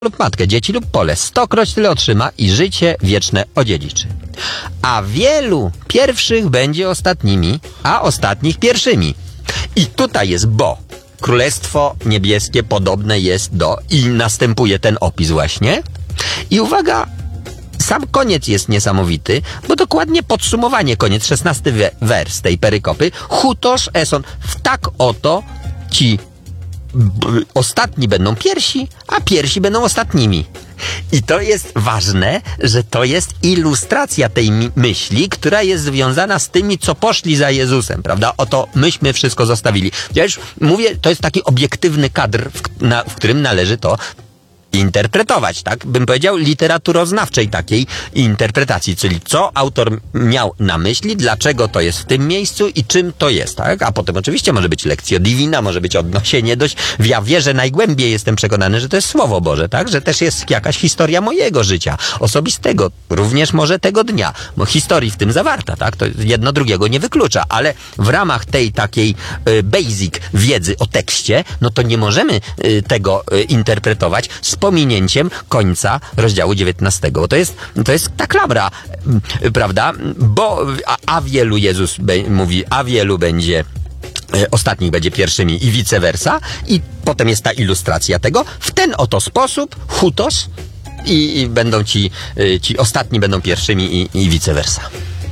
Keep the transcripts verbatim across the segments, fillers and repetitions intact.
lub matkę, dzieci lub pole, stokroć tyle otrzyma i życie wieczne odziedziczy. A wielu pierwszych będzie ostatnimi, a ostatnich pierwszymi. I tutaj jest bo. Królestwo Niebieskie podobne jest do... I następuje ten opis właśnie. I uwaga, sam koniec jest niesamowity, bo dokładnie podsumowanie, koniec, szesnasty wers tej perykopy. Hutoż eson, w tak oto ci b- ostatni będą pierwsi, a pierwsi będą ostatnimi. I to jest ważne, że to jest ilustracja tej mi- myśli, która jest związana z tymi, co poszli za Jezusem, prawda? Oto myśmy wszystko zostawili. Ja już mówię, to jest taki obiektywny kadr, w, na, w którym należy to interpretować, tak? Bym powiedział literaturoznawczej takiej interpretacji, czyli co autor miał na myśli, dlaczego to jest w tym miejscu i czym to jest, tak? A potem oczywiście może być lekcja divina, może być odnosienie dość, ja wierzę najgłębiej, jestem przekonany, że to jest Słowo Boże, tak? Że też jest jakaś historia mojego życia, osobistego, również może tego dnia, bo historii w tym zawarta, tak? To jedno drugiego nie wyklucza, ale w ramach tej takiej y, basic wiedzy o tekście, no to nie możemy y, tego y, interpretować z pominięciem końca rozdziału dziewiętnastego. Bo to jest, to jest ta klamra, prawda? Bo a, a wielu Jezus be, mówi, a wielu będzie e, ostatnich będzie pierwszymi i vice versa. I potem jest ta ilustracja tego. W ten oto sposób hutos i, i będą ci, y, ci ostatni będą pierwszymi i, i vice versa.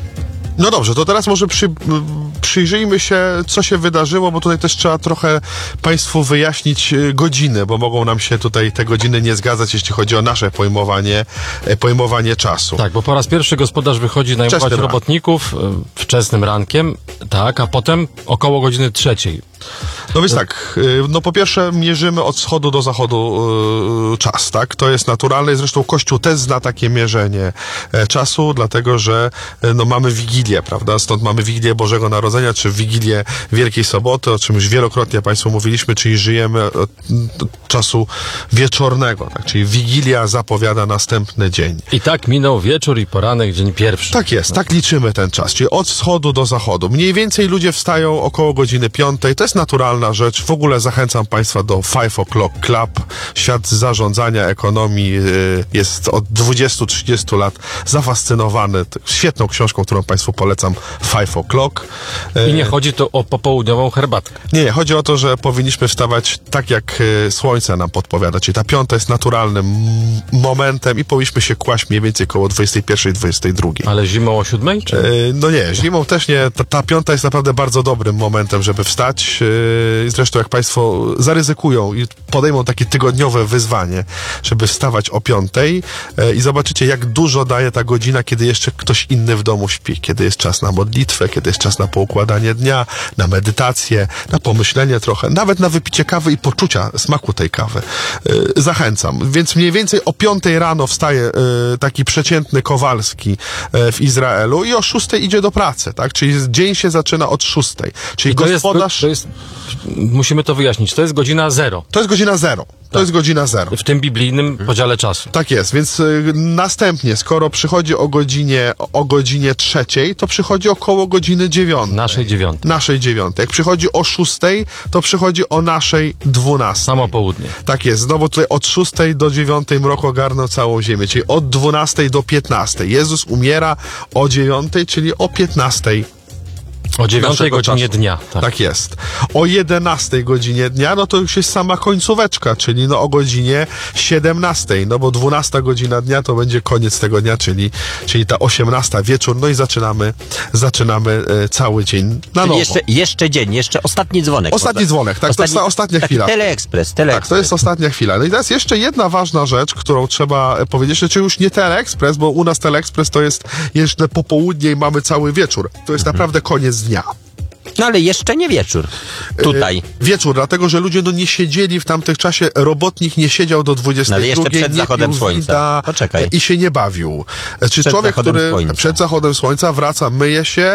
No dobrze, to teraz może przy, przyjrzyjmy się, co się wydarzyło, bo tutaj też trzeba trochę Państwu wyjaśnić godziny, bo mogą nam się tutaj te godziny nie zgadzać, jeśli chodzi o nasze pojmowanie, pojmowanie czasu. Tak, bo po raz pierwszy gospodarz wychodzi najmować robotników wczesnym rankiem, tak, a potem około godziny trzeciej. No więc tak, no po pierwsze mierzymy od wschodu do zachodu yy, czas, tak? To jest naturalne i zresztą Kościół też zna takie mierzenie e, czasu, dlatego że e, no mamy Wigilię, prawda? Stąd mamy Wigilię Bożego Narodzenia, czy Wigilię Wielkiej Soboty, o czym już wielokrotnie Państwu mówiliśmy, czyli żyjemy od, od czasu wieczornego, tak? Czyli Wigilia zapowiada następny dzień. I tak minął wieczór i poranek, dzień pierwszy. Tak jest, tak liczymy ten czas, czyli od wschodu do zachodu. Mniej więcej ludzie wstają około godziny piątej, to jest naturalna rzecz. W ogóle zachęcam Państwa do Five O'Clock Club. Świat zarządzania ekonomii y, jest od dwudziestu do trzydziestu lat zafascynowany świetną książką, którą Państwu polecam, Five O'Clock. I nie chodzi tu o popołudniową herbatkę. Nie, nie, chodzi o to, że powinniśmy wstawać tak, jak y, słońce nam podpowiada, czyli ta piąta jest naturalnym m- momentem i powinniśmy się kłaść mniej więcej koło dwudziestej pierwszej, dwudziestej drugiej. Ale zimą o siódmej? Czy? Y, no nie, zimą też nie. Ta, ta piąta jest naprawdę bardzo dobrym momentem, żeby wstać. Y, Zresztą jak Państwo zaryzykują i podejmą takie tygodniowe wyzwanie, żeby wstawać o piątej e, i zobaczycie, jak dużo daje ta godzina, kiedy jeszcze ktoś inny w domu śpi, kiedy jest czas na modlitwę, kiedy jest czas na poukładanie dnia, na medytację, na pomyślenie trochę, nawet na wypicie kawy i poczucia smaku tej kawy. E, zachęcam. Więc mniej więcej o piątej rano wstaje e, taki przeciętny Kowalski e, w Izraelu i o szóstej idzie do pracy, tak? Czyli dzień się zaczyna od szóstej. Czyli to gospodarz... Jest, to jest, musimy to wyjaśnić. To jest godzina zero. To jest godzina zero. To Tak. jest godzina zero. W tym biblijnym podziale czasu. Tak jest, więc y, następnie, skoro przychodzi o godzinie, o godzinie trzeciej, to przychodzi około godziny dziewiątej. Naszej dziewiątej. Naszej dziewiątej. Jak przychodzi o szóstej, to przychodzi o naszej dwunastej. Samo południe. Tak jest, znowu tutaj od szóstej do dziewiątej mrok ogarnął całą ziemię, czyli od dwunastej do piętnastej. Jezus umiera o dziewiątej, czyli o piętnastej. O dziewiątej godzinie czasu. dnia. Tak. tak jest. O jedenastej godzinie dnia, no to już jest sama końcóweczka, czyli no o godzinie siedemnastej, no bo dwunasta godzina dnia to będzie koniec tego dnia, czyli, czyli ta osiemnasta wieczór, no i zaczynamy, zaczynamy e, cały dzień na Czyli nowo. jeszcze, jeszcze dzień, jeszcze ostatni dzwonek. Ostatni dzwonek, tak, ostatni, to jest ostatnia taki chwila. Teleekspres, teleekspres. Tak, to jest ostatnia chwila. No i teraz jeszcze jedna ważna rzecz, którą trzeba powiedzieć, czy już nie Teleekspres, bo u nas Teleekspres to jest jeszcze popołudnie i mamy cały wieczór. To jest naprawdę koniec dnia. No ale jeszcze nie wieczór. Tutaj. E, wieczór, dlatego, że ludzie no nie siedzieli w tamtym czasie, robotnik nie siedział do dwudziestej drugiej. No ale jeszcze przed nie zachodem pił słońca. wina, Poczekaj. I się nie bawił. E, Czy Przed człowiek, zachodem który słońca. przed zachodem słońca wraca, myje się,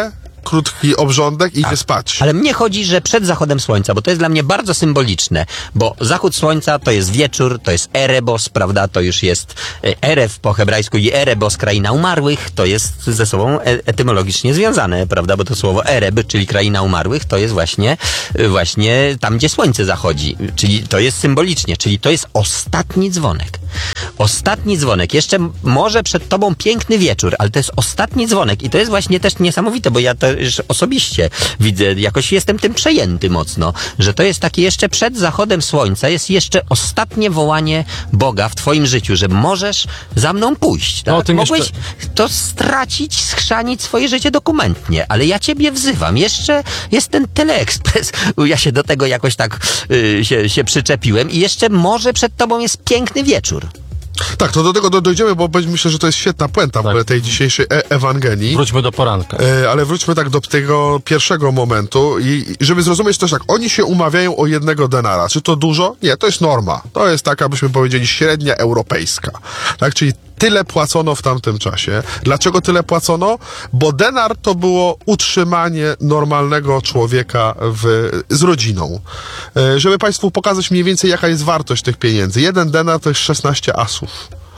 krótki obrządek i Tak. idzie spać. Ale mnie chodzi, że przed zachodem słońca, bo to jest dla mnie bardzo symboliczne, bo zachód słońca to jest wieczór, to jest Erebos, prawda, to już jest e, Erew po hebrajsku i Erebos, kraina umarłych, to jest ze sobą e- etymologicznie związane, prawda, bo to słowo Ereb, czyli kraina umarłych, to jest właśnie, e, właśnie tam, gdzie słońce zachodzi, czyli to jest symbolicznie, czyli to jest ostatni dzwonek. Ostatni dzwonek. Jeszcze m- może przed tobą piękny wieczór, ale to jest ostatni dzwonek i to jest właśnie też niesamowite, bo ja też osobiście widzę, jakoś jestem tym przejęty mocno, że to jest takie jeszcze przed zachodem słońca, jest jeszcze ostatnie wołanie Boga w twoim życiu, że możesz za mną pójść. Tak? No, o tym Mogłeś jeszcze- to stracić, schrzanić swoje życie dokumentnie, ale ja ciebie wzywam. Jeszcze jest ten teleekspres. Ja się do tego jakoś tak y, się, się przyczepiłem i jeszcze może przed tobą jest piękny wieczór. Tak, to do tego do, dojdziemy, bo myślę, że to jest świetna puenta w Tak. ogóle tej dzisiejszej e- Ewangelii. Wróćmy do poranka. E, ale wróćmy tak do tego pierwszego momentu i i żeby zrozumieć też tak, oni się umawiają o jednego denara. Czy to dużo? Nie, to jest norma. To jest taka, byśmy powiedzieli, średnia europejska. Tak, czyli tyle płacono w tamtym czasie. Dlaczego tyle płacono? Bo denar to było utrzymanie normalnego człowieka w, z rodziną. E, żeby Państwu pokazać mniej więcej, jaka jest wartość tych pieniędzy. Jeden denar to jest szesnaście asów.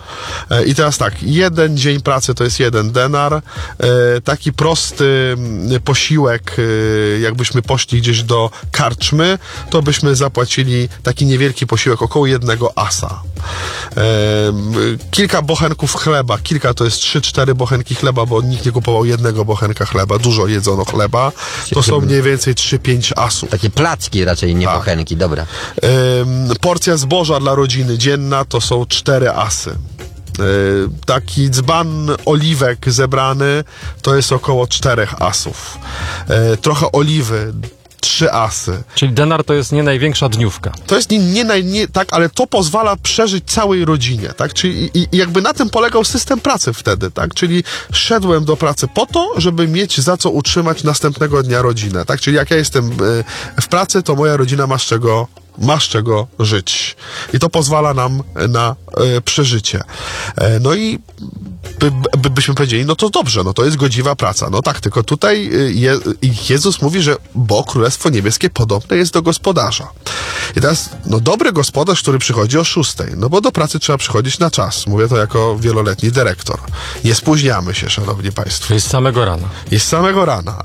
E, I teraz tak, jeden dzień pracy to jest jeden denar. E, taki prosty mm, posiłek, e, jakbyśmy poszli gdzieś do karczmy, to byśmy zapłacili taki niewielki posiłek, około jednego asa. E, m, kilka bochenków chleba, kilka to jest trzy, cztery bochenki chleba, bo nikt nie kupował jednego bochenka chleba, dużo jedzono chleba, to są mniej więcej trzy pięć asów. Takie placki raczej, nie Tak. bochenki, dobra. Ym, porcja zboża dla rodziny dzienna to są cztery asy. Yy, taki dzban oliwek zebrany to jest około czterech asów. Yy, trochę oliwy, trzy asy. Czyli denar to jest nie największa dniówka. To jest nie, nie, naj- nie tak, ale to pozwala przeżyć całej rodzinie, tak? Czyli i, i jakby na tym polegał system pracy wtedy, tak? Czyli szedłem do pracy po to, żeby mieć za co utrzymać następnego dnia rodzinę, tak? Czyli jak ja jestem y, w pracy, to moja rodzina ma z czego ma z czego żyć. I to pozwala nam na e, przeżycie. E, no i by, by, byśmy powiedzieli, no to dobrze, no to jest godziwa praca. No tak, tylko tutaj je, Jezus mówi, że bo Królestwo Niebieskie podobne jest do gospodarza. I teraz, no dobry gospodarz, który przychodzi o szóstej, no bo do pracy trzeba przychodzić na czas. Mówię to jako wieloletni dyrektor. Nie spóźniamy się, szanowni państwo. Czyli z samego rana. I z samego rana.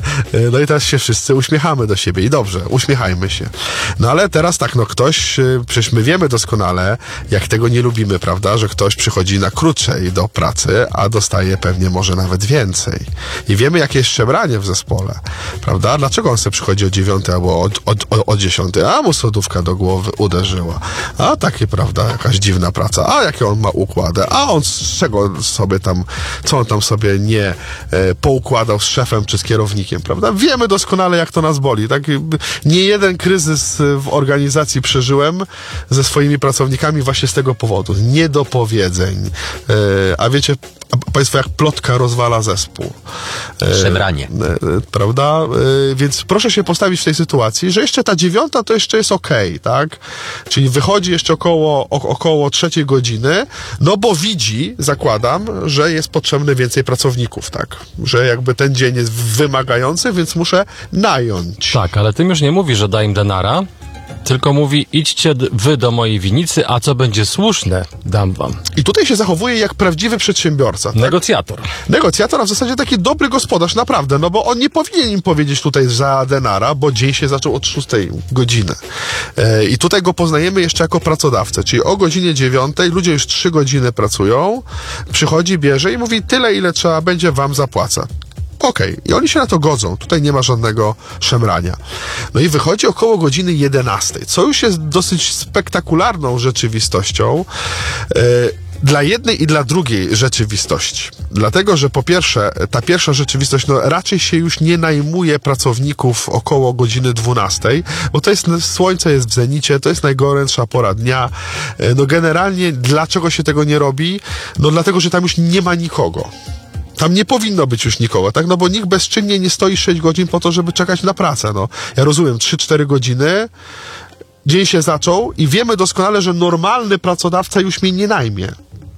No i teraz się wszyscy uśmiechamy do siebie. I dobrze, uśmiechajmy się. No ale teraz tak, no ktoś, przecież my wiemy doskonale, jak tego nie lubimy, prawda, że ktoś przychodzi na krócej do pracy, a dostaje pewnie może nawet więcej. I wiemy, jakie jest szemranie w zespole, prawda? Dlaczego on sobie przychodzi o dziewiątej albo o, o, o, o dziesiątej? A mu sodówka do głowy uderzyła. A takie, prawda, jakaś dziwna praca. A jakie on ma układy? A on z czego sobie tam, co on tam sobie nie e, poukładał z szefem czy z kierownikiem, prawda? Wiemy doskonale, jak to nas boli, tak? Nie jeden kryzys w organizacji przeżyłem ze swoimi pracownikami właśnie z tego powodu. Niedopowiedzeń. E, a wiecie, a państwo, jak plotka rozwala zespół. E, Szemranie. e, prawda? E, więc proszę się postawić w tej sytuacji, że jeszcze ta dziewiąta to jeszcze jest okej, tak? Czyli wychodzi jeszcze około, o, około trzeciej godziny, no bo widzi, zakładam, że jest potrzebne więcej pracowników, tak? Że jakby ten dzień jest wymagający, więc muszę nająć. Tak, ale tym już nie mówi, że daj im denara, tylko mówi, idźcie d- wy do mojej winnicy, a co będzie słuszne, dam wam. I tutaj się zachowuje jak prawdziwy przedsiębiorca. Tak? Negocjator. Negocjator, a w zasadzie taki dobry gospodarz, naprawdę, no bo on nie powinien im powiedzieć tutaj za denara, bo dzień się zaczął od szóstej godziny. E, I tutaj go poznajemy jeszcze jako pracodawcę, czyli o godzinie dziewiątej ludzie już trzy godziny pracują, przychodzi, bierze i mówi tyle, ile trzeba będzie, wam zapłacę. Okej, okay. I oni się na to godzą. Tutaj nie ma żadnego szemrania. No i wychodzi około godziny jedenastej, co już jest dosyć spektakularną rzeczywistością e, dla jednej i dla drugiej rzeczywistości. Dlatego, że po pierwsze, ta pierwsza rzeczywistość, no raczej się już nie najmuje pracowników około godziny dwunastej, bo to jest, słońce jest w zenicie, to jest najgorętsza pora dnia. E, no generalnie, dlaczego się tego nie robi? No dlatego, że tam już nie ma nikogo. Tam nie powinno być już nikogo, tak? No bo nikt bezczynnie nie stoi sześć godzin po to, żeby czekać na pracę, no. Ja rozumiem, trzy cztery godziny, dzień się zaczął i wiemy doskonale, że normalny pracodawca już mnie nie najmie.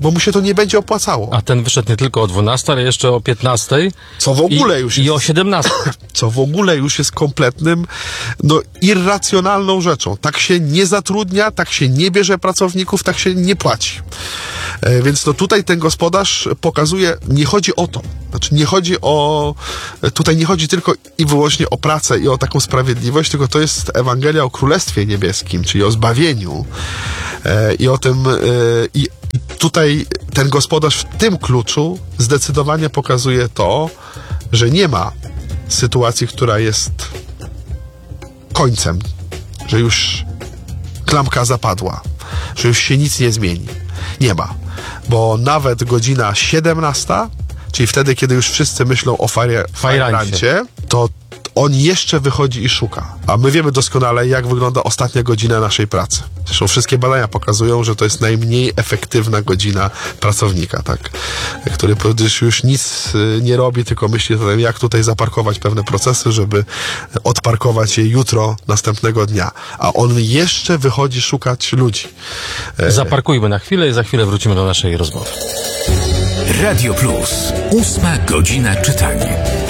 bo mu się to nie będzie opłacało. A ten wyszedł nie tylko o dwunastej, ale jeszcze o piętnastej. Co w ogóle i, już I jest... o siedemnastej. Co w ogóle już jest kompletnym, no, irracjonalną rzeczą. Tak się nie zatrudnia, tak się nie bierze pracowników, tak się nie płaci. E, więc no tutaj ten gospodarz pokazuje, nie chodzi o to. Znaczy nie chodzi o, tutaj nie chodzi tylko i wyłącznie o pracę i o taką sprawiedliwość, tylko to jest Ewangelia o Królestwie Niebieskim, czyli o zbawieniu. E, I o tym, e, i tutaj ten gospodarz w tym kluczu zdecydowanie pokazuje to, że nie ma sytuacji, która jest końcem, że już klamka zapadła, że już się nic nie zmieni. Nie ma, bo nawet godzina siedemnasta, czyli wtedy, kiedy już wszyscy myślą o fajrancie, fajrancie, to on jeszcze wychodzi i szuka. A my wiemy doskonale, jak wygląda ostatnia godzina naszej pracy. Zresztą wszystkie badania pokazują, że to jest najmniej efektywna godzina pracownika, tak? Który już nic nie robi, tylko myśli o tym, jak tutaj zaparkować pewne procesy, żeby odparkować je jutro, następnego dnia. A on jeszcze wychodzi szukać ludzi. Zaparkujmy na chwilę i za chwilę wrócimy do naszej rozmowy. Radio Plus. Ósma godzina czytania.